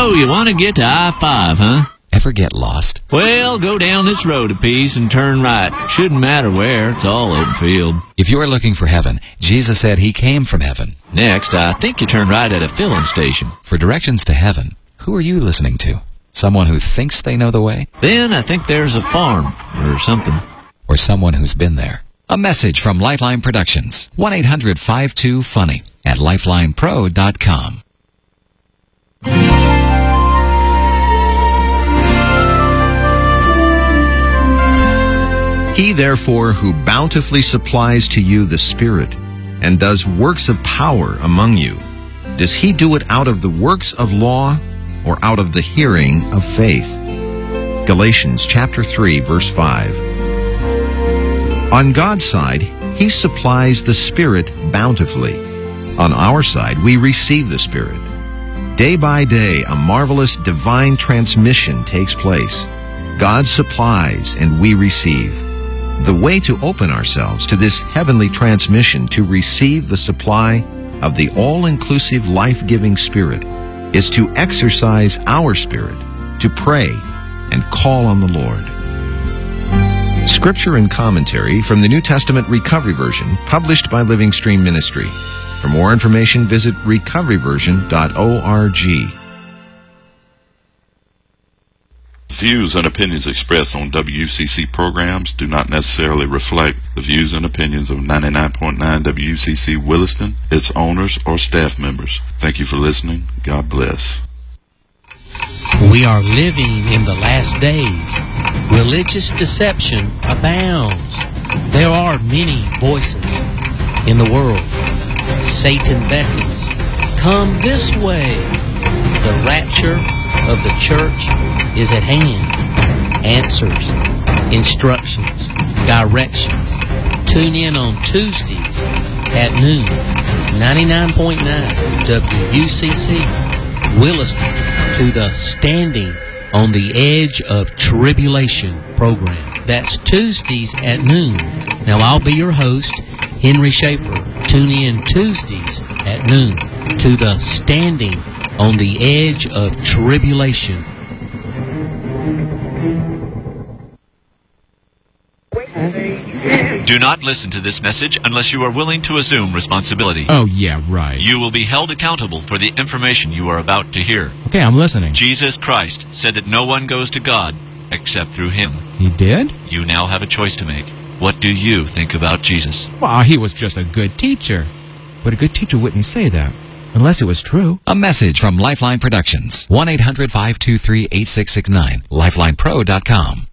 So, you want to get to I-5, huh? Ever get lost? Well, go down this road a piece and turn right. Shouldn't matter where, it's all open field. If you're looking for heaven, Jesus said he came from heaven. Next, I think you turn right at a filling station. For directions to heaven, who are you listening to? Someone who thinks they know the way? Then I think there's a farm, or something. Or someone who's been there. A message from Lifeline Productions. 1-800-52-FUNNY at lifelinepro.com. He therefore who bountifully supplies to you the Spirit, and does works of power among you, does he do it out of the works of law, or out of the hearing of faith? Galatians chapter 3, verse 5. On God's side, he supplies the Spirit bountifully. On our side, we receive the Spirit. Day by day, a marvelous divine transmission takes place. God supplies and we receive. The way to open ourselves to this heavenly transmission to receive the supply of the all-inclusive life-giving Spirit is to exercise our spirit, to pray, and call on the Lord. Scripture and commentary from the New Testament Recovery Version, published by Living Stream Ministry. For more information, visit recoveryversion.org. Views and opinions expressed on WCC programs do not necessarily reflect the views and opinions of 99.9 WCC Williston, its owners, or staff members. Thank you for listening. God bless. We are living in the last days. Religious deception abounds. There are many voices in the world. Satan beckons, come this way. The rapture of the church is at hand. Answers, instructions, directions. Tune in on Tuesdays at noon. 99.9 WUCC Williston to the Standing on the Edge of Tribulation program. That's Tuesdays at noon. Now I'll be your host, Henry Schaefer. Tune in Tuesdays at noon to the Standing on the Edge of Tribulation. Do not listen to this message unless you are willing to assume responsibility. Oh, yeah, right. You will be held accountable for the information you are about to hear. Okay, I'm listening. Jesus Christ said that no one goes to God except through him. He did? You now have a choice to make. What do you think about Jesus? Well, he was just a good teacher. But a good teacher wouldn't say that, unless it was true. A message from Lifeline Productions. 1-800-523-8669. lifelinepro.com.